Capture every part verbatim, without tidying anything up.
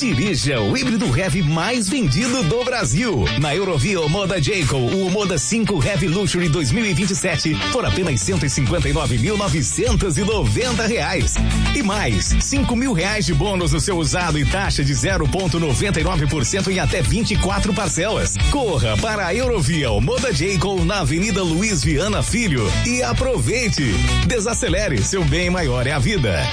Dirija o híbrido heavy mais vendido do Brasil. Na Eurovia Moda Jayco, o Moda cinco Heavy Luxury dois mil e vinte e sete por apenas cento e cinquenta e nove mil novecentos e noventa reais. E mais, cinco mil reais de bônus no seu usado e taxa de zero vírgula noventa e nove por cento em até vinte e quatro parcelas. Corra para a Eurovia Moda Jayco na Avenida Luiz Viana Filho e aproveite. Desacelere, seu bem maior é a vida.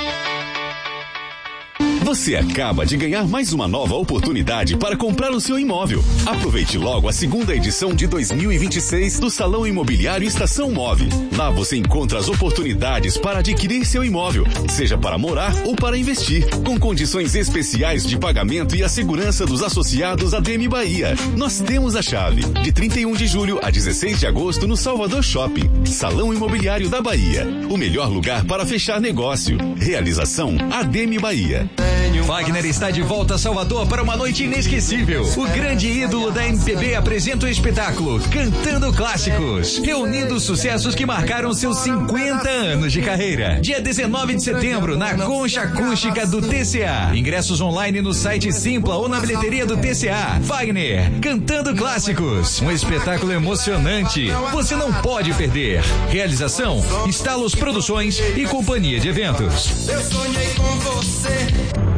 Você acaba de ganhar mais uma nova oportunidade para comprar o seu imóvel. Aproveite logo a segunda edição de dois mil e vinte e seis do Salão Imobiliário Estação Move. Lá você encontra as oportunidades para adquirir seu imóvel, seja para morar ou para investir, com condições especiais de pagamento e a segurança dos associados à D M Bahia. Nós temos a chave. De trinta e um de julho a dezesseis de agosto no Salvador Shopping. Salão Imobiliário da Bahia. O melhor lugar para fechar negócio. Realização A D M Bahia. Wagner está de volta a Salvador para uma noite inesquecível. O grande ídolo da M P B apresenta o espetáculo Cantando Clássicos, reunindo os sucessos que marcaram seus cinquenta anos de carreira. Dia dezenove de setembro, na Concha Acústica do T C A. Ingressos online no site Simpla ou na bilheteria do T C A. Wagner, Cantando Clássicos, um espetáculo emocionante. Você não pode perder. Realização, Estalos Produções e Companhia de Eventos. Eu sonhei com você.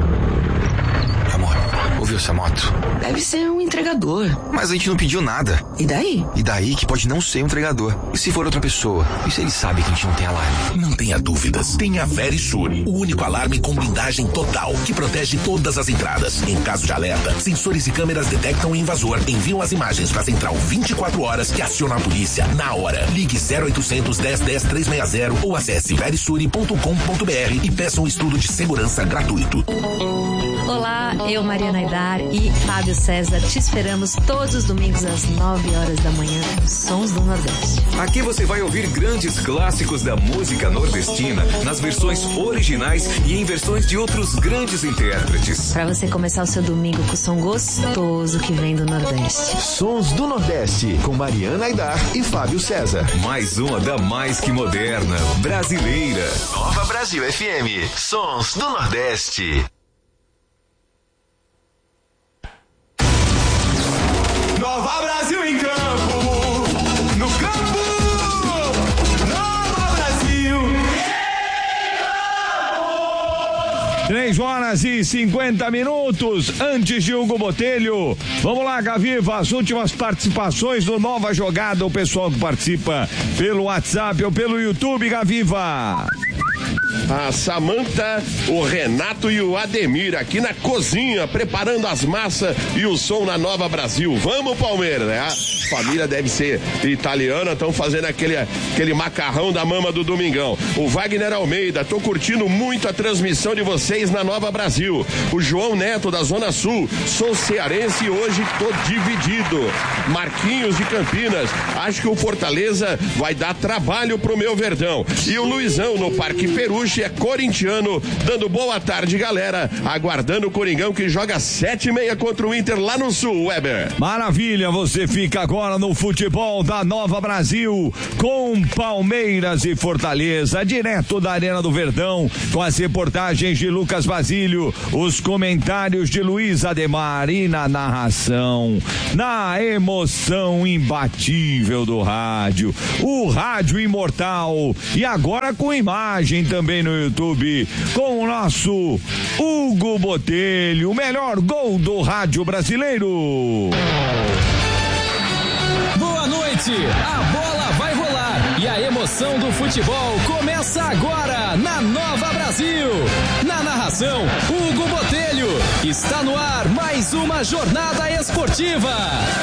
Amor, ouviu essa moto? Deve ser um entregador. Mas a gente não pediu nada. E daí? E daí que pode não ser um entregador. E se for outra pessoa? E se ele sabe que a gente não tem alarme? Não tenha dúvidas. Tem a Verisure, o único alarme com blindagem total, que protege todas as entradas. Em caso de alerta, sensores e câmeras detectam o invasor, enviam as imagens para a central vinte e quatro horas que aciona a polícia na hora. Ligue zero oitocentos, dez, dez, trezentos e sessenta ou acesse verisure ponto com ponto br e peça um estudo de segurança gratuito. Olá, eu, Mariana Aidar e Fábio César te esperamos todos os domingos às nove horas da manhã nos Sons do Nordeste. Aqui você vai ouvir grandes clássicos da música nordestina nas versões originais e em versões de outros grandes intérpretes. Para você começar o seu domingo com o som gostoso que vem do Nordeste. Sons do Nordeste com Mariana Aidar e Fábio César. Mais uma da mais que moderna, brasileira. Nova Brasil F M. Sons do Nordeste. Nova Brasil em campo, no campo, Nova Brasil em campo. Três horas e cinquenta minutos antes de Hugo Botelho. Vamos lá, Gaviva, as últimas participações do Nova Jogada, o pessoal que participa pelo WhatsApp ou pelo YouTube, Gaviva. A Samanta, o Renato e o Ademir aqui na cozinha, preparando as massas e o som na Nova Brasil. Vamos, Palmeiras, né? A família deve ser italiana, estão fazendo aquele, aquele macarrão da mama do Domingão. O Wagner Almeida, tô curtindo muito a transmissão de vocês na Nova Brasil. O João Neto, da Zona Sul, sou cearense e hoje tô dividido. Marquinhos de Campinas, acho que o Fortaleza vai dar trabalho pro meu Verdão. E o Luizão, no Parque Peruche, é corintiano, dando boa tarde, galera, aguardando o Coringão que joga sete e meia contra o Inter lá no Sul, Weber. Maravilha, você fica agora no futebol da Nova Brasil com Palmeiras e Fortaleza, direto da Arena do Verdão, com as reportagens de Lucas Basílio, os comentários de Luiz Ademar e na narração, na emoção imbatível do rádio, o rádio imortal e agora com imagem também no YouTube, com o nosso Hugo Botelho, o melhor gol do rádio brasileiro. Boa noite, a bola vai rolar e a emoção do futebol começa agora na Nova Brasil. Na narração, Hugo Botelho. Está no ar mais uma jornada esportiva.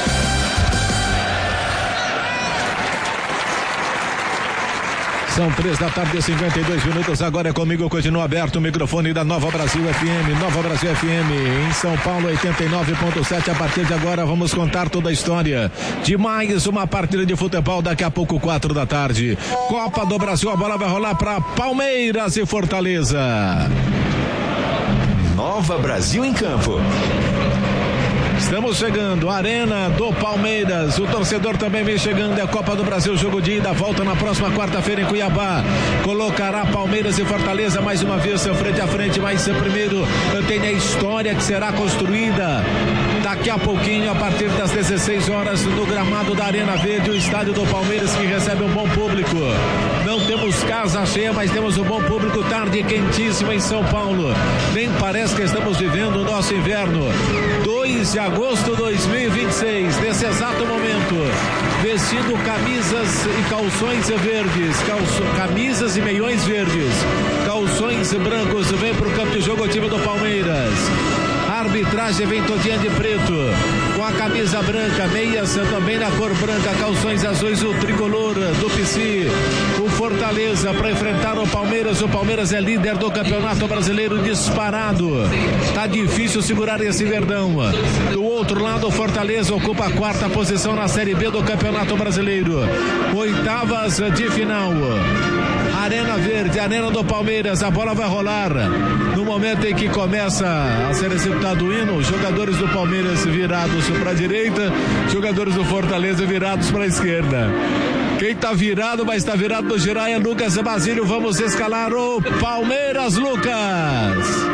São três da tarde, cinquenta e dois minutos. Agora é comigo, continua aberto o microfone da Nova Brasil F M. Nova Brasil F M em São Paulo, oitenta e nove ponto sete. A partir de agora vamos contar toda a história de mais uma partida de futebol. Daqui a pouco, quatro da tarde. Copa do Brasil, a bola vai rolar para Palmeiras e Fortaleza. Nova Brasil em campo. Estamos chegando, Arena do Palmeiras. O torcedor também vem chegando. É a Copa do Brasil, jogo de ida. Volta na próxima quarta-feira em Cuiabá. Colocará Palmeiras e Fortaleza mais uma vez frente a frente. Mas primeiro tem a história que será construída daqui a pouquinho, a partir das dezesseis horas, no gramado da Arena Verde, o estádio do Palmeiras, que recebe um bom público. Não temos casa cheia, mas temos um bom público. Tarde quentíssima em São Paulo. Nem parece que estamos vivendo o nosso inverno. dois de agosto de dois mil e vinte e seis, nesse exato momento, vestindo camisas e calções verdes, calço, camisas e meiões verdes, calções brancos, vem para o campo de jogo o time do Palmeiras. A arbitragem vem todinha de preto, com a camisa branca, meias também na cor branca, calções azuis, o tricolor do P C, o Fortaleza para enfrentar o Palmeiras. O Palmeiras é líder do Campeonato Brasileiro disparado. Tá difícil segurar esse Verdão. Do outro lado, o Fortaleza ocupa a quarta posição na Série B do Campeonato Brasileiro. Oitavas de final. Arena Verde, Arena do Palmeiras, a bola vai rolar. No momento em que começa a ser executado o hino, jogadores do Palmeiras virados para a direita, jogadores do Fortaleza virados para a esquerda. Quem tá virado, mas tá virado no geral é Lucas Basílio. Vamos escalar o Palmeiras, Lucas.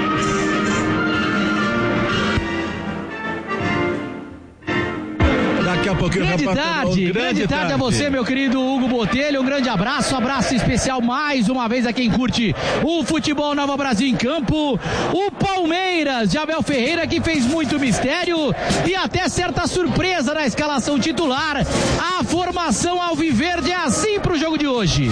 Daqui a pouquinho. Grande rapaz, tarde, grande, grande tarde, tarde a você, meu querido Hugo Botelho. Um grande abraço, abraço especial mais uma vez a quem curte o futebol Nova Brasil em campo. O Palmeiras de Abel Ferreira, que fez muito mistério e até certa surpresa na escalação titular. A formação alviverde é assim pro jogo de hoje.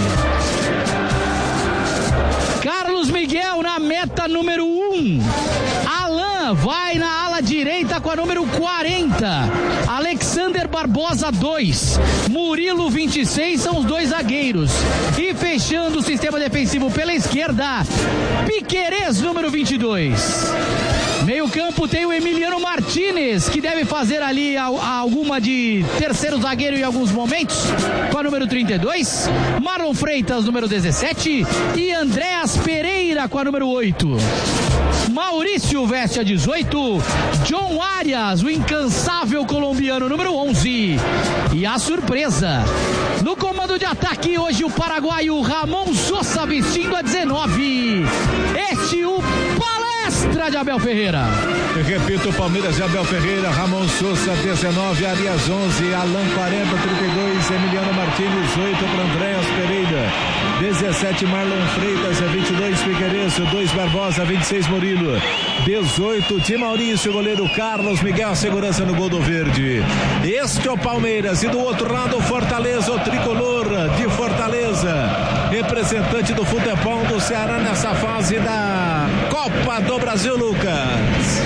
Carlos Miguel na meta número um. Alan vai na ala direita com a número quarenta. Alexander Barbosa dois. Murilo vinte e seis são os dois zagueiros. E fechando o sistema defensivo pela esquerda, Piquerez número vinte e dois. Meio campo tem o Emiliano Martínez, que deve fazer ali a, a alguma de terceiro zagueiro em alguns momentos, com a número trinta e dois. Marlon Freitas, número dezessete. E Andréas Pereira com a número oito. Maurício veste a dezoito. John Arias, o incansável colombiano, número onze. E a surpresa, no comando de ataque hoje, o paraguaio Ramon Sosa vestindo a dezenove. Este o palestra de Abel Ferreira. Eu repito, Palmeiras de Abel Ferreira, Ramon Sosa dezenove, Arias onze, Alan quarenta, trinta e dois, Emiliano Martínez oito para Andréas Pereira, dezessete Marlon Freitas, vinte e dois Figueiredo, dois Barbosa, vinte e seis Murilo, dezoito de Maurício, goleiro Carlos Miguel, a segurança no gol do Verde. Este é o Palmeiras, e do outro lado o Fortaleza, o tricolor de Fortaleza, representante do futebol do Ceará nessa fase da Copa do Brasil, Lucas.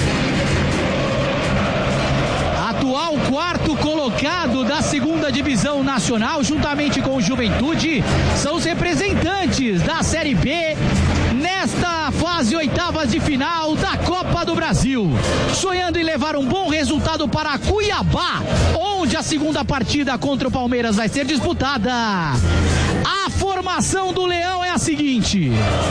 Atual quarto colocado da segunda divisão nacional, juntamente com o Juventude, são os representantes da Série B nesta fase oitavas de final da Copa do Brasil, sonhando em levar um bom resultado para Cuiabá, onde a segunda partida contra o Palmeiras vai ser disputada. A formação do Leão é a seguinte: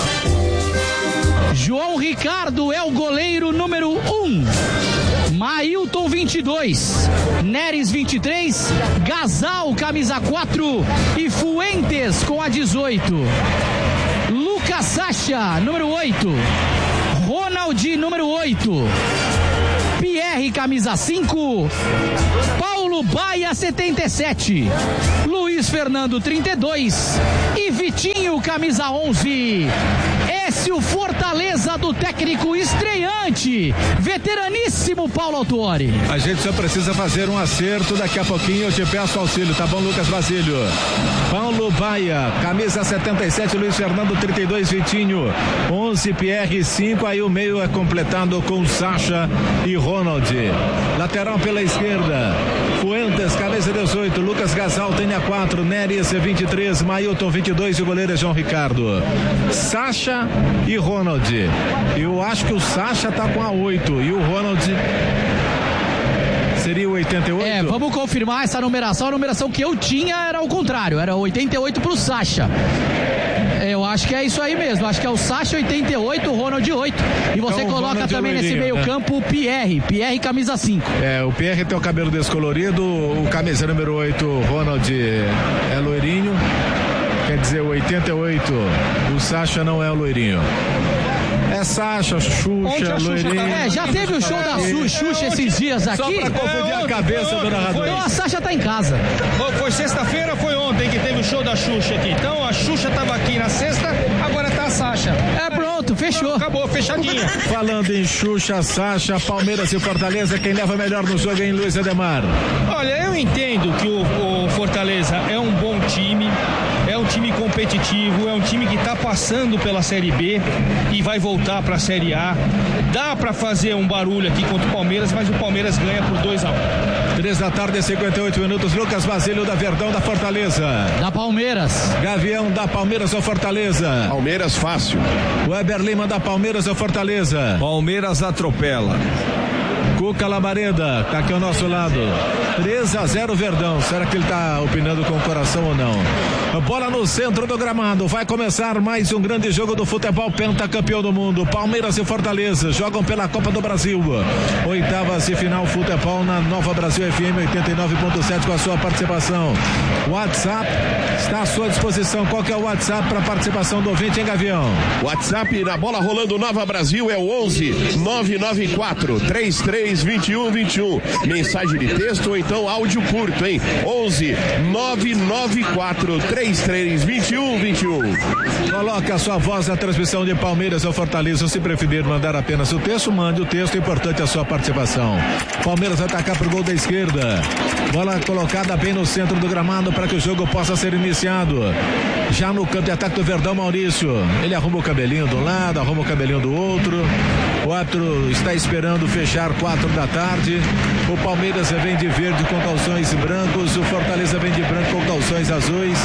João Ricardo é o goleiro número um. Mailton vinte e dois, Neres vinte e três, Gasal camisa quatro e Fuentes com a dezoito. Lucas Sacha número oito, Ronald número oito, Pierre camisa cinco, Paulo Baia setenta e sete, Luiz Fernando trinta e dois e Vitinho camisa onze. Esse o Fortaleza do técnico estreante, veteraníssimo Paulo Autuori. A gente só precisa fazer um acerto, daqui a pouquinho eu te peço auxílio, tá bom, Lucas Basílio? Paulo Baia, camisa setenta e sete, Luiz Fernando trinta e dois, Vitinho onze, Pierre cinco, aí o meio é completado com Sacha e Ronald. Lateral pela esquerda, Fuentes, camisa dezoito, Lucas Gasal tem a quatro, Neres vinte e três, Mailton vinte e dois e o goleiro é João Ricardo. Sacha e Ronald. Eu acho que o Sacha tá com a oito e o Ronald seria o oitenta e oito? É, vamos confirmar essa numeração. A numeração que eu tinha era o contrário, era oitenta e oito pro Sacha. Eu acho que é isso aí mesmo. Acho que é o Sacha oitenta e oito, o Ronald oito. E você então, coloca também é nesse meio né? campo o Pierre. Pierre camisa cinco. É, o Pierre tem o cabelo descolorido. O camisa número oito, o Ronald, é loirinho. Quer dizer, o oitenta e oito, o Sacha não é o loirinho. É Sacha, Xuxa, loirinho. É, já teve o show da Su, Xuxa esses dias aqui. Só pra confundir é, a cabeça do narrador. Então a Sacha tá em casa. Foi sexta-feira, foi ontem que teve o show da Xuxa aqui. Então a Xuxa tava aqui na sexta, agora tá a Sacha. É, pronto, fechou. Acabou, fechadinha. Falando em Xuxa, Sacha, Palmeiras e Fortaleza, quem leva melhor no jogo é em Luiz Ademar. Olha, eu entendo que o, o Fortaleza é um bom time, é um time competitivo, é um time que tá passando pela Série B e vai voltar pra Série A. Dá pra fazer um barulho aqui contra o Palmeiras, mas o Palmeiras ganha por dois a um. Três da tarde, cinquenta e oito minutos. Lucas Basílio da Verdão da Fortaleza. Da Palmeiras. Gavião da Palmeiras ou Fortaleza. Palmeiras fácil. Weber Lima da Palmeiras ou Fortaleza. Palmeiras atropela. Cuca Labareda, tá aqui ao nosso lado. três a zero Verdão. Será que ele tá opinando com o coração ou não? Bola no centro do gramado. Vai começar mais um grande jogo do futebol pentacampeão do mundo. Palmeiras e Fortaleza jogam pela Copa do Brasil. Oitavas e final futebol na Nova Brasil F M oitenta e nove ponto sete com a sua participação. WhatsApp está à sua disposição. Qual que é o WhatsApp para participação do ouvinte, hein, Gavião? WhatsApp na bola rolando Nova Brasil é o onze nove nove quatro três três dois um dois um. Mensagem de texto ou então áudio curto, hein? onze nove nove quatro três três dois um dois um. Coloca a sua voz na transmissão de Palmeiras ou Fortaleza. Se preferir mandar apenas o texto, mande o texto. Importante a sua participação. Palmeiras vai atacar pro gol da esquerda. Bola colocada bem no centro do gramado para que o jogo possa ser iniciado. Já no campo de ataque do Verdão, Maurício. Ele arruma o cabelinho do lado, arruma o cabelinho do outro. O árbitro está esperando fechar quatro da tarde. O Palmeiras vem de verde com calções brancos. O Fortaleza vem de branco com calções azuis.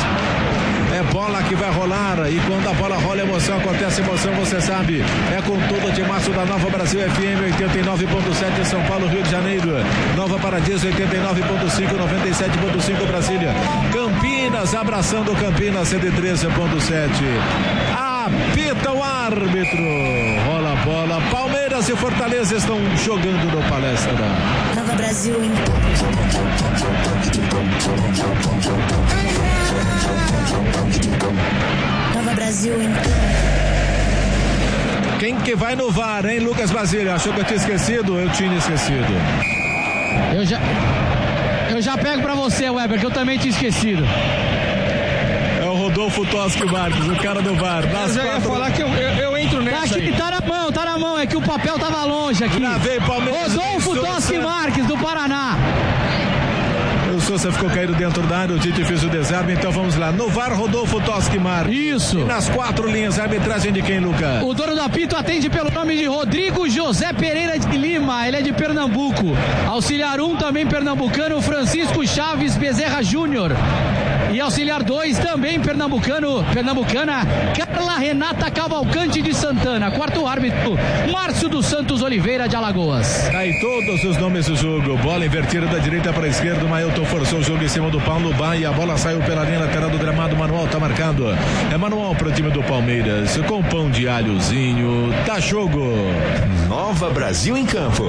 É bola que vai rolar, e quando a bola rola, emoção, acontece emoção, você sabe. É com todo o timaço da Nova Brasil F M oitenta e nove ponto sete, São Paulo, Rio de Janeiro. Nova Paradiso oitenta e nove ponto cinco, noventa e sete ponto cinco Brasília. Campinas, abraçando Campinas cento e treze ponto sete. Apita o árbitro. Rola a bola. Palmeiras e Fortaleza estão jogando no Palestra. Nova Brasil em Nova Brasil em Quem que vai no V A R, hein, Lucas Basílio? Achou que eu tinha esquecido? Eu tinha esquecido. Eu já, eu já pego pra você, Weber, que eu também tinha esquecido. É o Rodolfo Toschi Marques, o cara do V A R. Eu já ia falar que eu, eu, eu entro nessa. Tá aqui, aí. tá na mão, tá na mão. É que o papel tava longe aqui. Gravei, Palmeiras. Rodolfo Toschi Marques, do Paraná. O Sousa ficou caído dentro da área, o Tite fez o desarme, então vamos lá. No V A R, Rodolfo Toschi Marques. Isso. E nas quatro linhas, a arbitragem de quem, Luca? O dono do apito atende pelo nome de Rodrigo José Pereira de Lima, ele é de Pernambuco. Auxiliar um, também pernambucano, Francisco Chaves Bezerra Júnior. E auxiliar dois, também pernambucano, pernambucana, Carla Renata Cavalcante de Santana. Quarto árbitro, Márcio dos Santos Oliveira de Alagoas. Tá aí todos os nomes do jogo. Bola invertida da direita para a esquerda, o Mailton forçou o jogo em cima do Paulo Bá e a bola saiu pela linha lateral do gramado. Manual tá marcado. É manual pro time do Palmeiras, com pão de alhozinho. Tá jogo. Nova Brasil em campo.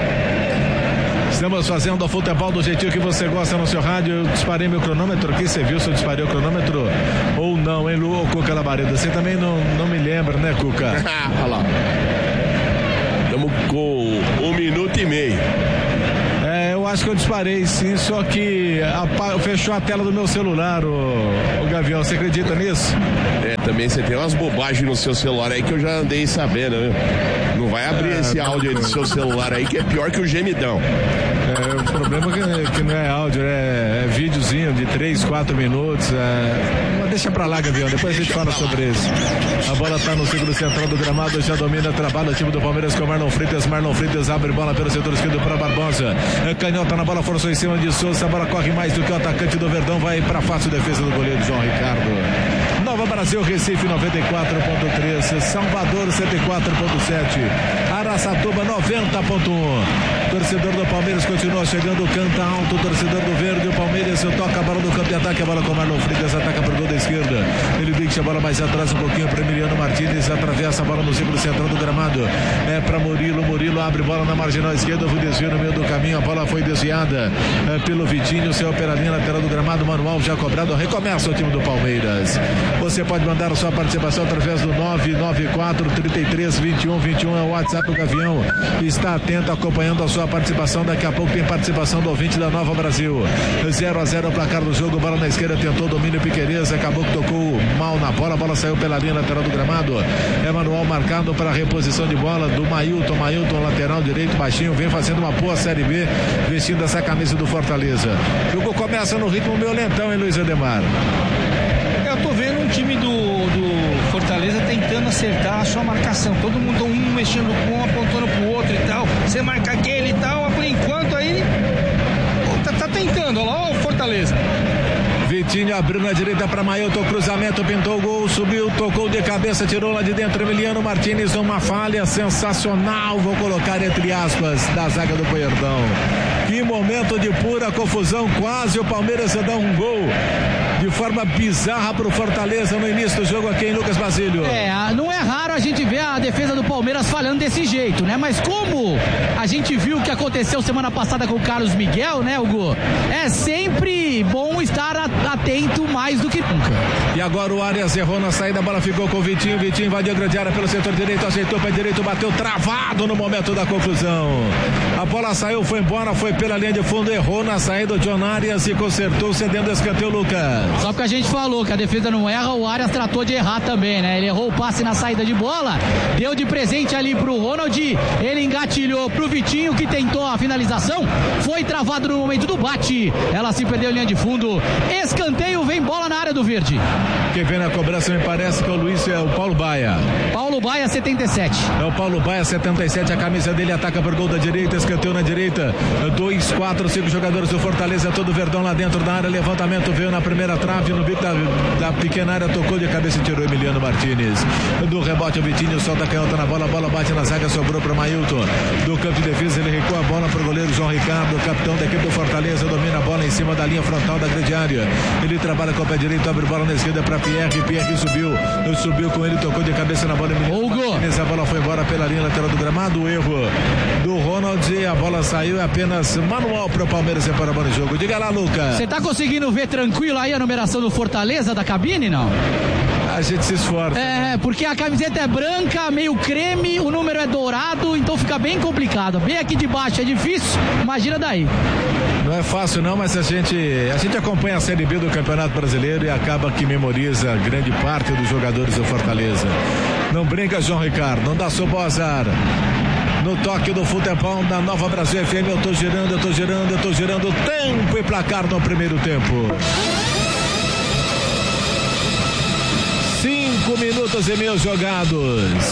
Estamos fazendo o futebol do jeitinho que você gosta no seu rádio. Eu disparei meu cronômetro aqui. Você viu se eu disparei o cronômetro ou não, hein, Lu ou Cuca Labareda? Você também não, não me lembra, né, Cuca? Olha lá. Estamos com um minuto e meio. É, eu acho que eu disparei sim, só que a, fechou a tela do meu celular, o, o Gavião. Você acredita nisso? É, também você tem umas bobagens no seu celular aí que eu já andei sabendo, né? Não vai abrir é, esse áudio aí do seu celular aí, que é pior que o gemidão. É, o problema é que, que não é áudio, é, é videozinho de três, quatro minutos. É... Mas deixa pra lá, Gavião, depois a gente fala sobre isso. A bola tá no círculo central do gramado, já domina, trabalha o time do Palmeiras com Marlon Freitas. Marlon Freitas abre bola pelo setor esquerdo para Barbosa. É, Canhota na bola, forçou em cima de Souza. A bola corre mais do que o atacante do Verdão, vai pra fácil defesa do goleiro João Ricardo. Nova Brasil, Recife noventa e quatro ponto três, Salvador cento e quatro ponto sete, Araçatuba noventa ponto um. Torcedor do Palmeiras continua chegando, canta alto, torcedor do Verde. O Palmeiras toca a bola no campo de ataque, a bola com o Marlon Freitas, ataca por toda a esquerda. Ele deixa a bola mais atrás um pouquinho para Emiliano Martínez, atravessa a bola no círculo central do gramado. É para Murilo, Murilo abre bola na marginal esquerda, foi desvio no meio do caminho, a bola foi desviada é, pelo Vitinho, seu pela linha lateral do gramado, manual já cobrado, recomeça o time do Palmeiras. Você pode mandar a sua participação através do nove nove quatro, três três, dois um dois um, é o WhatsApp do Gavião. Está atento, acompanhando a sua participação. Daqui a pouco tem participação do ouvinte da Nova Brasil. zero a zero o placar do jogo, bola na esquerda, tentou domínio Piquerez, acabou que tocou mal na bola, a bola saiu pela linha lateral do gramado. É manual marcado para a reposição de bola do Mailton, Mailton lateral direito, baixinho, vem fazendo uma boa Série B, vestindo essa camisa do Fortaleza. O jogo começa no ritmo meio lentão, hein, Luiz Ademar? Eu tô vendo um time do, do Fortaleza tentando acertar a sua marcação, todo mundo um mexendo com um, apontando pro outro e tal, você marca aquele e tal, por enquanto aí tá, tá tentando, olha lá o Fortaleza. Vitinho abriu na direita para Mailton, cruzamento, pintou o gol, subiu, tocou de cabeça, tirou lá de dentro, Emiliano Martínez, uma falha sensacional, vou colocar entre aspas, da zaga do Coerdão. Que momento de pura confusão, quase o Palmeiras dá um gol de forma bizarra pro Fortaleza no início do jogo aqui em Lucas Basílio. É, não é raro a gente ver a defesa do Palmeiras falhando desse jeito, né? Mas como a gente viu o que aconteceu semana passada com o Carlos Miguel, né, Hugo? É sempre bom estar atento mais do que nunca. E agora o Arias errou na saída, a bola ficou com o Vitinho, Vitinho invadiu a grande área pelo setor direito, ajeitou para direito, bateu travado no momento da conclusão. A bola saiu, foi embora, foi pela linha de fundo, errou na saída o John Arias e consertou, cedendo escanteio, Lucas. Só que a gente falou que a defesa não erra, o Arias tratou de errar também, né? Ele errou o passe na saída de bola, deu de presente ali pro Ronald, ele engatilhou pro Vitinho, que tentou a finalização, foi travado no momento do bate, ela se perdeu em linha de fundo, escanteio, vem bola na área do Verde. Quem vem na cobrança me parece que é o Luiz, é o Paulo Baia. Paulo Baia, setenta e sete. É o Paulo Baia, setenta e sete, a camisa dele ataca por gol da direita, escanteio na direita, dois, quatro, cinco jogadores do Fortaleza, todo Verdão lá dentro da área, levantamento veio na primeira trave, no bico da, da pequena área, tocou de cabeça e tirou Emiliano Martínez. Do rebote o Vitinho solta a canhota na bola, a bola bate na zaga, sobrou para Mailton. Do campo de defesa ele recua a bola para o goleiro João Ricardo, capitão da equipe do Fortaleza, domina a bola em cima da linha frontal da grande área. Ele trabalha com o pé direito, abre bola na esquerda para Pierre, Pierre subiu, subiu com ele, tocou de cabeça na bola, Emiliano Martínez, a bola foi embora pela linha lateral do gramado, o erro do Ronald, a bola saiu, apenas manual para o Palmeiras separar a bola de jogo. Diga lá, Lucas. Você tá conseguindo ver tranquilo aí a numeração do Fortaleza da cabine, não? A gente se esforça. É, porque a camiseta é branca, meio creme, o número é dourado, então fica bem complicado. Bem aqui de baixo é difícil, imagina daí. Não é fácil não, mas a gente, a gente acompanha a Série B do Campeonato Brasileiro e acaba que memoriza grande parte dos jogadores do Fortaleza. Não brinca, João Ricardo, não dá sopa ao azar. No toque do futebol da Nova Brasil F M, eu tô girando, eu tô girando, eu tô girando, tempo e placar no primeiro tempo. Cinco minutos e meio jogados.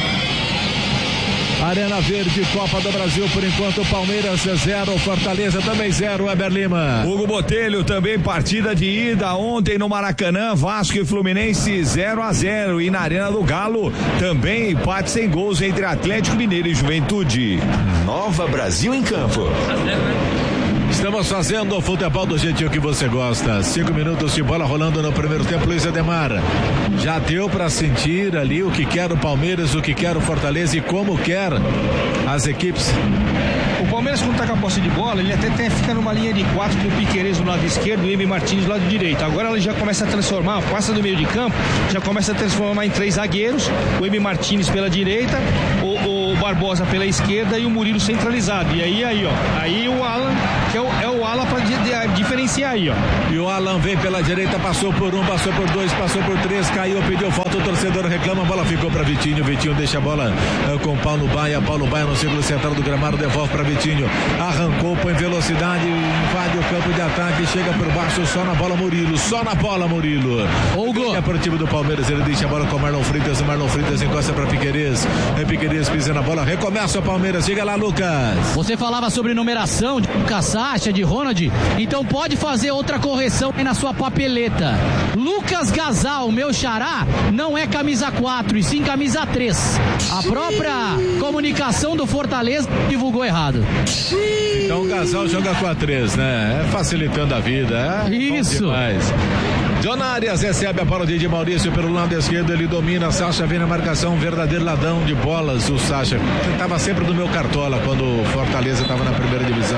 Arena Verde, Copa do Brasil, por enquanto Palmeiras zero, Fortaleza também zero, Weber Lima. Hugo Botelho, também partida de ida ontem no Maracanã, Vasco e Fluminense zero a zero, e na Arena do Galo também empate sem gols entre Atlético Mineiro e Juventude. Nova Brasil em campo. Estamos fazendo o futebol do jeitinho que você gosta. Cinco minutos de bola rolando no primeiro tempo, Luiz Ademar. Já deu para sentir ali o que quer o Palmeiras, o que quer o Fortaleza e como quer as equipes. O Palmeiras, quando tá com a posse de bola, ele até, até fica numa linha de quatro com o Piquerez do lado esquerdo e o Emi Martínez do lado direito. Agora ele já começa a transformar, passa do meio de campo, já começa a transformar em três zagueiros, o Emi Martínez pela direita, o, o Barbosa pela esquerda e o Murilo centralizado. E aí, aí, ó, aí o Alan, que é o, é o ala para di, di, diferenciar aí, ó. E o Alan vem pela direita, passou por um, passou por dois, passou por três, caiu, pediu falta, o torcedor reclama, a bola ficou para Vitinho, Vitinho deixa a bola uh, com Paulo Baia, Paulo Baia no círculo central do gramado, devolve para Vitinho, arrancou, põe velocidade, invade o campo de ataque, chega por baixo, só na bola Murilo, só na bola Murilo. Hugo. É para o time do Palmeiras, ele deixa a bola com o Marlon Freitas, o Marlon Freitas encosta para Piquerez, é Piquerez pisa na bola, recomeça o Palmeiras, diga lá, Lucas. Você falava sobre numeração de Lucas Sacha, de Ronald, então pode fazer outra correção aí na sua papeleta. Lucas Gasal, meu xará, não é camisa quatro, e sim camisa três. A própria comunicação do Fortaleza divulgou errado. Então o Gasal joga com a três, né? É facilitando a vida, é? Isso. John Arias recebe a bola de Maurício pelo lado esquerdo, ele domina, Sacha vem na marcação, um verdadeiro ladrão de bolas, o Sacha estava sempre no meu cartola quando o Fortaleza estava na primeira divisão.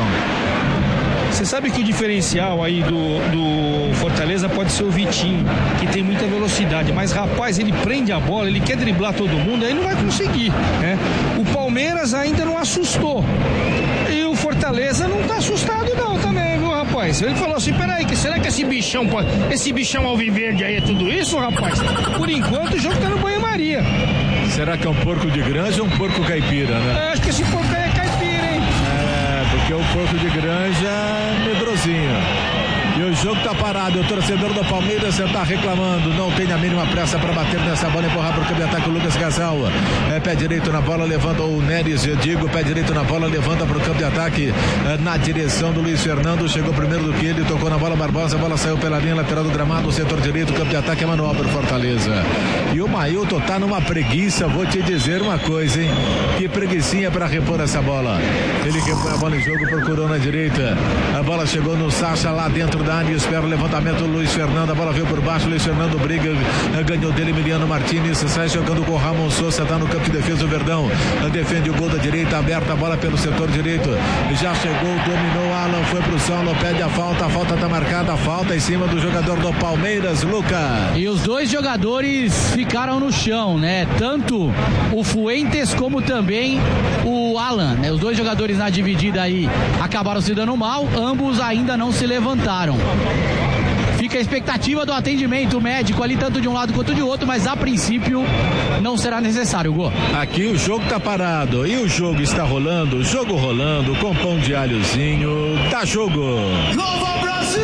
Você sabe que o diferencial aí do, do Fortaleza pode ser o Vitinho, que tem muita velocidade, mas rapaz, ele prende a bola, ele quer driblar todo mundo, aí não vai conseguir, né? O Palmeiras ainda não assustou, e o Fortaleza não tá assustado não também, viu, rapaz? Ele falou assim, peraí, que será que esse bichão pode, esse bichão alviverde aí é tudo isso, rapaz? Por enquanto o jogo tá no banho-maria. Será que é um porco de granja ou um porco caipira, né? Eu acho que esse porco aí é caipira, hein? Porque o porco de granja é medrosinho. E o jogo tá parado, o torcedor do Palmeiras está reclamando, não tem a mínima pressa para bater nessa bola, empurrar para o campo de ataque o Lucas Gasal. É pé direito na bola, levanta o Neres, eu digo, pé direito na bola, levanta para o campo de ataque é, na direção do Luiz Fernando, chegou primeiro do que ele, tocou na bola Barbosa, a bola saiu pela linha lateral do gramado, setor direito, campo de ataque é manobra Fortaleza. E o Mailton tá numa preguiça, vou te dizer uma coisa, hein? Que preguicinha para repor essa bola. Ele repõe a bola em jogo, procurou na direita, a bola chegou no Sacha lá dentro da área, espera o levantamento do Luiz Fernando, a bola veio por baixo, Luiz Fernando briga, ganhou dele Emiliano Martins, sai jogando com o Ramon Souza, tá no campo de defesa do Verdão, defende o gol da direita, aberta a bola pelo setor direito, já chegou, dominou, Alan foi pro solo, pede a falta, a falta tá marcada, a falta em cima do jogador do Palmeiras, Lucas. E os dois jogadores ficaram no chão, né? Tanto o Fuentes como também o Alan, né? Os dois jogadores na dividida aí acabaram se dando mal, ambos ainda não se levantaram. Fica a expectativa do atendimento médico ali, tanto de um lado quanto de outro, mas a princípio não será necessário, Gô. Aqui o jogo tá parado e o jogo está rolando, jogo rolando, com pão de alhozinho, dá jogo. Nova Brasil!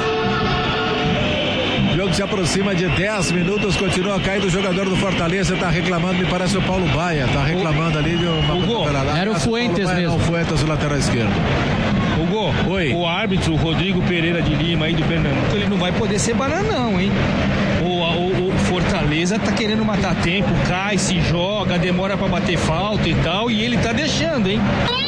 O jogo se aproxima de dez minutos, continua caindo o jogador do Fortaleza, tá reclamando, me parece o Paulo Baia, tá reclamando o... ali de uma... Hugo, era o Fuentes Baia, mesmo. Não, o Fuentes, o lateral esquerdo. Hugo, Oi. O árbitro Rodrigo Pereira de Lima aí do Pernambuco, ele não vai poder ser bananão, hein? O, o, o Fortaleza tá querendo matar tempo, cai, se joga, demora pra bater falta e tal, e ele tá deixando, hein?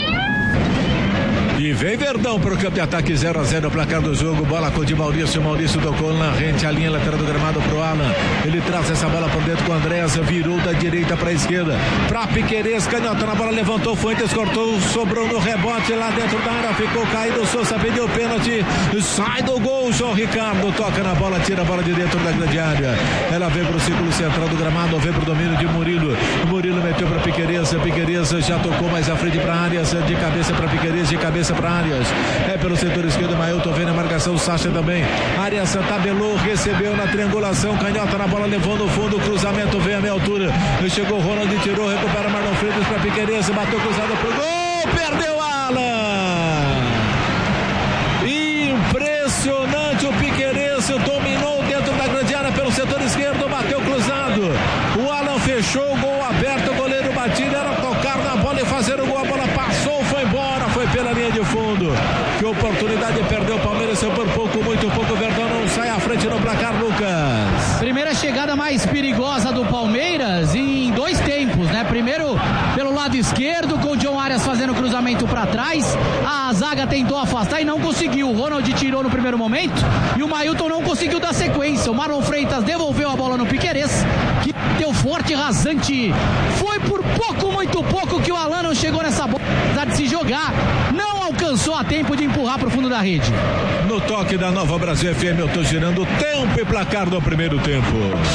E vem Verdão pro campo de ataque, zero a zero o placar do jogo, bola com o de Maurício, Maurício tocou na rente, a linha lateral do gramado pro Alan, ele traz essa bola por dentro com o Andréas, virou da direita pra esquerda, pra Piquerez, canhota na bola, levantou, Fuentes cortou, sobrou no rebote lá dentro da área, ficou caído, Souza pediu pênalti, sai do gol, João Ricardo toca na bola, tira a bola de dentro da grande área, ela vem pro círculo central do gramado, vem pro domínio de Murilo, Murilo meteu pra Piquerez, Piquerez já tocou mais à frente pra Arias, de cabeça pra Piquerez, de cabeça para Arias, é pelo setor esquerdo, Mailton vem na marcação, Sacha também, Arias tabelou, recebeu na triangulação, canhota na bola, levando o fundo, cruzamento vem a meia altura, chegou Ronald, tirou, recupera Marlon Freitas para Piquerez, bateu cruzado pro gol, perdeu Alan, impressionante, o Piquerez dominou dentro da grande área pelo setor esquerdo, bateu cruzado, o Alan fechou, o gol aberto, o goleiro batido, era tocar na bola e fazer o gol, a bola passou, foi embora, foi pela linha de fundo, que oportunidade, perdeu o Palmeiras, seu por pouco, muito pouco, o Verdão não sai à frente no placar, Lucas. Primeira chegada mais perigosa do Palmeiras em dois tempos, né? Primeiro pelo lado esquerdo, com o John Arias fazendo cruzamento para trás, a zaga tentou afastar e não conseguiu, o Ronald tirou no primeiro momento e o Mailton não conseguiu dar sequência, o Marlon Freitas devolveu a bola no Piquerez, que deu forte, rasante, foi por pouco, muito pouco que o Alan não chegou nessa bola, apesar de se jogar, não alcançou a tempo de empurrar para o fundo da rede. No toque da Nova Brasil F M, eu tô girando o tempo e placar do primeiro tempo.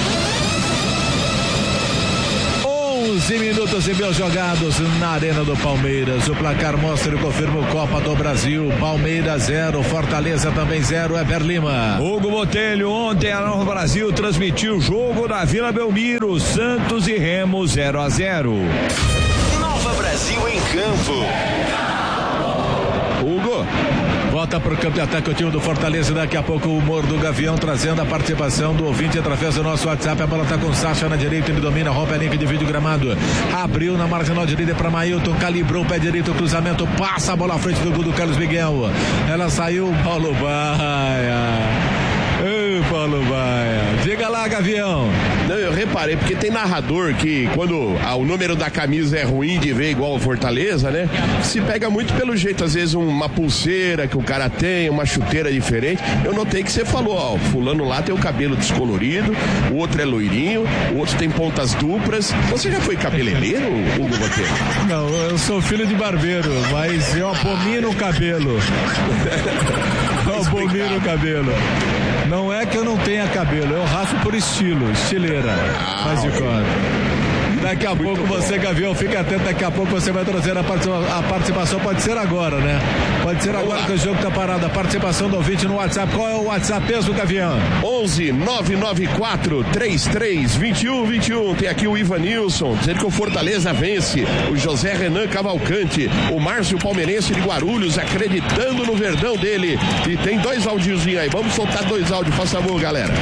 onze minutos e mil jogados na Arena do Palmeiras. O placar mostra e confirma o Copa do Brasil. Palmeiras zero, Fortaleza também zero, Eber Lima. Hugo Botelho, ontem a Nova Brasil transmitiu o jogo da Vila Belmiro, Santos e Remo zero a zero. Nova Brasil em campo. Hugo. Volta pro campo de ataque o time do Fortaleza. Daqui a pouco o humor do Gavião trazendo a participação do ouvinte através do nosso WhatsApp. A bola tá com o Sacha na direita, ele domina, rompe a linha de vídeo gramado. Abriu na marginal direita para Mailton, calibrou o pé direito, o cruzamento, passa a bola à frente do gol do Carlos Miguel. Ela saiu, Paulo Baia. Ei, Paulo Baia. Diga lá, Gavião. Não, eu reparei, porque tem narrador que quando ah, o número da camisa é ruim de ver igual o Fortaleza, né? Se pega muito pelo jeito, às vezes uma pulseira que o cara tem, uma chuteira diferente. Eu notei que você falou, ó, fulano lá tem o cabelo descolorido, o outro é loirinho, o outro tem pontas duplas. Você já foi cabeleireiro, Hugo Botelho? Não, eu sou filho de barbeiro, mas eu abomino o cabelo. Eu abomino o cabelo. Não é que eu não tenha cabelo, eu raspo por estilo, estileira. Ah, faz de conta. Daqui a pouco você, Gavião, fica atento, daqui a pouco você vai trazer a participação, a participação, pode ser agora, né? Pode ser agora que o jogo tá parado, a participação do ouvinte no WhatsApp. Qual é o WhatsApp mesmo, Gavião? onze nove nove quatro três três dois um dois um. Tem aqui o Ivanilson, dizendo que o Fortaleza vence. O José Renan Cavalcante, o Márcio Palmeirense de Guarulhos, acreditando no Verdão dele. E tem dois áudiozinhos aí, vamos soltar dois áudios, faça favor, galera.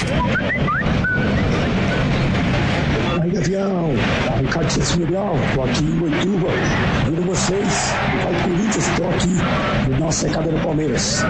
Aí, Gavião, Ricardo Santos Miguel, tô aqui em Boituva, vendo vocês, vai Corinthians, tô aqui, no nosso secador do Palmeiras.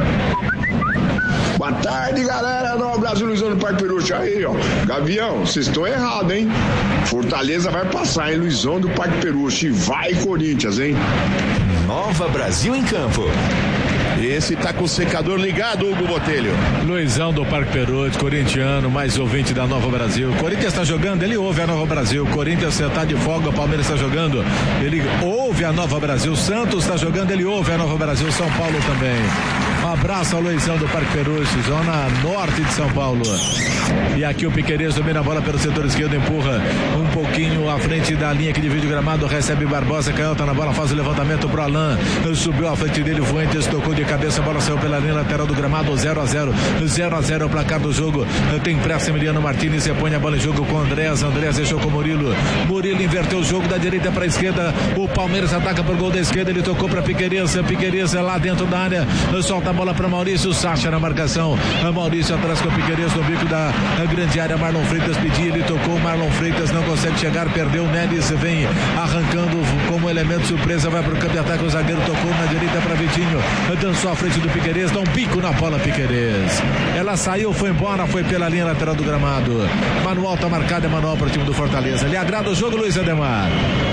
Boa tarde, galera do Brasil Luizão do Parque Peruche. Aí, ó, Gavião, vocês estão errados, hein? Fortaleza vai passar, hein? Luizão do Parque Peruche, vai Corinthians, hein? Nova Brasil em Campo. Esse tá com o secador ligado, Hugo Botelho. Luizão do Parque Peruche, corintiano, mais ouvinte da Nova Brasil. Corinthians tá jogando, ele ouve a Nova Brasil. Corinthians tá de folga, o Palmeiras tá jogando, ele ouve a Nova Brasil. Santos tá jogando, ele ouve a Nova Brasil. São Paulo também. Um abraço ao Luizão do Parque Peruche, zona norte de São Paulo. E aqui o Piquerez domina a bola pelo setor esquerdo, empurra um pouquinho à frente da linha que divide o gramado, recebe Barbosa, canhota na bola, faz o levantamento pro Alain, subiu à frente dele, Fuentes tocou de cabeça, a bola saiu pela linha lateral do gramado, zero a zero, zero a zero o placar do jogo. Tem pressa Emiliano Martins, você põe a bola em jogo com o Andrés, Andrés deixou com o Murilo, Murilo inverteu o jogo da direita para a esquerda, o Palmeiras ataca pro gol da esquerda, ele tocou para Piquerez, Piquerez lá dentro da área, solta a bola para Maurício, Sacha na marcação, Maurício atrás com o Piquerez no bico da grande área, Marlon Freitas pediu, ele tocou, Marlon Freitas não consegue chegar, perdeu, Neres vem arrancando como elemento surpresa, vai pro campo de ataque, o zagueiro tocou na direita para Vitinho, dançou à frente do Piquerez, dá um pico na bola Piquerez, ela saiu, foi embora, foi pela linha lateral do gramado, manual tá marcado, é manual para o time do Fortaleza. Lhe agrada o jogo, Luiz Ademar?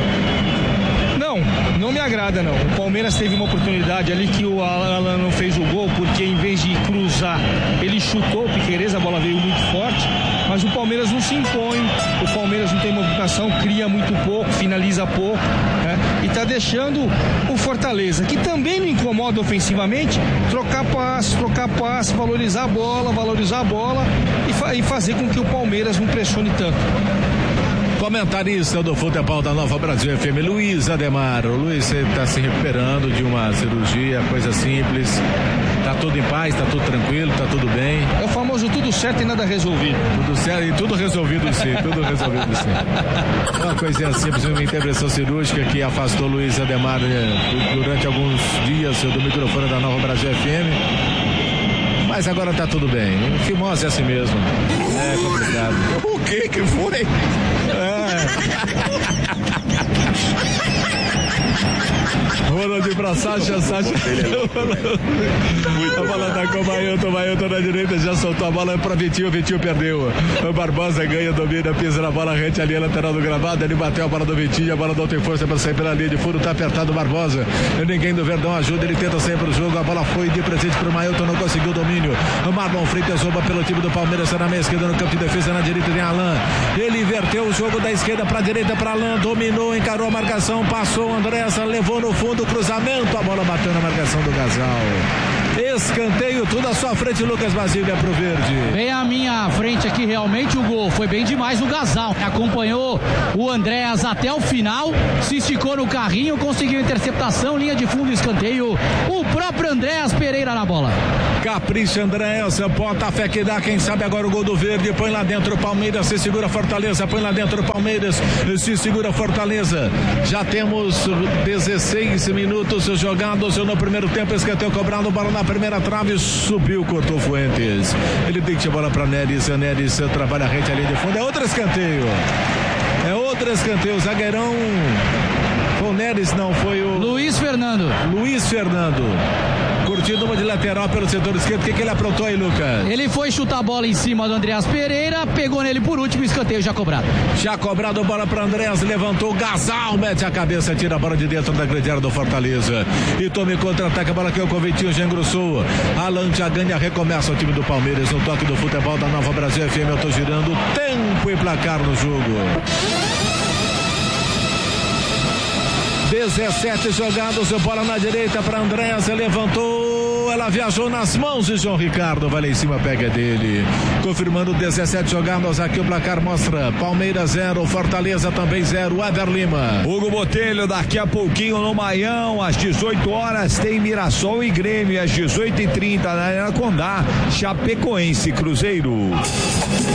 Não, não me agrada não. O Palmeiras teve uma oportunidade ali que o Alan não fez o gol, porque em vez de cruzar, ele chutou o Piquerez, a bola veio muito forte, mas o Palmeiras não se impõe, o Palmeiras não tem movimentação, cria muito pouco, finaliza pouco, né? E tá deixando o Fortaleza, que também não incomoda ofensivamente, trocar passe, trocar passe, valorizar a bola, valorizar a bola e, fa- e fazer com que o Palmeiras não pressione tanto. Comentarista do futebol da Nova Brasil F M, Luiz Ademar. O Luiz está se recuperando de uma cirurgia, coisa simples. Tá tudo em paz, tá tudo tranquilo, tá tudo bem. É o famoso tudo certo e nada resolvido. Tudo certo e tudo resolvido sim, tudo resolvido sim. Uma coisinha simples, uma intervenção cirúrgica que afastou Luiz Ademar durante alguns dias do microfone da Nova Brasil F M. Mas agora tá tudo bem. Fimose é assim mesmo. É complicado. O que que foi? É. Ronald pra Sacha, Sacha. A bola tá com o Mailton, Mailton na direita, já soltou a bola pra Vitinho, Vitinho perdeu. O Barbosa ganha, domina, pisa na bola, rente ali a lateral do gramado, ele bateu a bola do Vitinho, a bola não tem força pra sair pela linha de fundo, tá apertado o Barbosa. Ninguém do Verdão ajuda, ele tenta sair pro jogo, a bola foi de presente pro Mailton, não conseguiu o domínio. O Marlon Freitas rouba pelo time do Palmeiras, na meia esquerda, no campo de defesa, na direita tem Alain. Ele inverteu o jogo da esquerda pra direita pra Alain, dominou, encarou a marcação, passou o Andressa, levou no fundo, cruzamento, a bola bateu na marcação do Gasal. Escanteio, tudo à sua frente, Lucas Basília pro Verde. Bem à minha frente aqui, realmente o gol foi bem demais o Gasal. Acompanhou o Andréas até o final, se esticou no carrinho, conseguiu interceptação, linha de fundo, escanteio. O próprio Andréas Pereira na bola. Capricha Andréas, bota a fé que dá, quem sabe agora o gol do Verde, põe lá dentro o Palmeiras, se segura Fortaleza, põe lá dentro o Palmeiras, se segura Fortaleza. Já temos dezesseis minutos jogados no primeiro tempo, escanteio cobrado, bola na primeira trave, subiu, cortou Fuentes. Ele deixa a bola para Neres. Neres trabalha a rede ali de fundo. É outro escanteio. É outro escanteio. O zagueirão. Foi o Neres, não, foi o. Luiz Fernando. Luiz Fernando. Curtindo uma de lateral pelo setor esquerdo. O que, que ele aprontou aí, Lucas? Ele foi chutar a bola em cima do Andreas Pereira, pegou nele por último, escanteio já cobrado. Já cobrado, bola para Andreas, levantou, Gasal, mete a cabeça, tira a bola de dentro da grande área do Fortaleza. E tome contra-ataque, a bola que é o Conventinho, já engrossou. Alan já ganha, recomeça o time do Palmeiras no toque do futebol da Nova Brasil F M. Eu tô girando tempo e placar no jogo. dezessete jogados, bola na direita para Andréas, levantou, ela viajou nas mãos de João Ricardo, vai lá em cima, pega dele, confirmando dezessete jogados, aqui o placar mostra Palmeiras zero, Fortaleza também zero, Ever Lima. Hugo Botelho, daqui a pouquinho no Maião, às dezoito horas tem Mirassol e Grêmio, às dezoito e trinta na Arena Condá, Chapecoense Cruzeiro.